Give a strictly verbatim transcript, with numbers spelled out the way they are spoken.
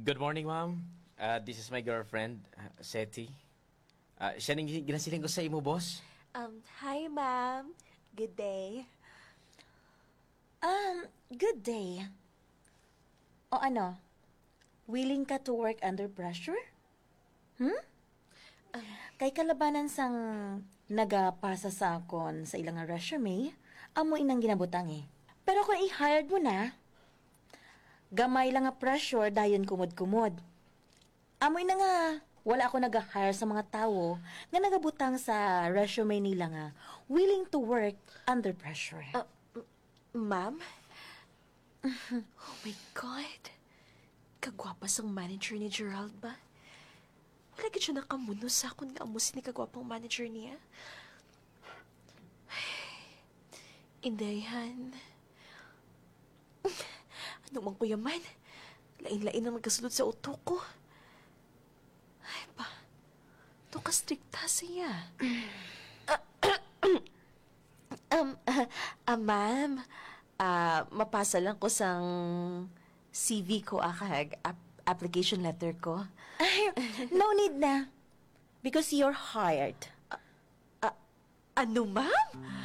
Good morning, ma'am. Uh, this is my girlfriend, uh, Seti. Uh, siya nang ginasiling ko sa imo, boss. Um, hi, ma'am. Good day. Um, good day. O ano? Willing ka to work under pressure? Hmm? Kay kalabanan sang nagapasa sa akon sa ilang nga resume, amo inang ginabutang eh. Pero kung i-hired mo na, gamay lang nga pressure dayon kumod-kumod. Amo ina nga, wala ako nag-hire sa mga tao nga nagabutang sa resume nila nga willing to work under pressure. Uh, m- ma'am? Oh my God. Kagwapa sang manager ni Gerald ba? Wala ka siya nakamuno sa akon nga amusin ni kagwapang manager niya. Indayan. Ano mang kuya man? Lain-lain ang nagkasulod sa utok ko. Ay pa, ito ka-strikta siya. um, ah, ah, ma'am, ah, mapasa lang ko sang C V ko akag, ap- application letter ko. Ay, no need na. Because you're hired. Ano, ma'am?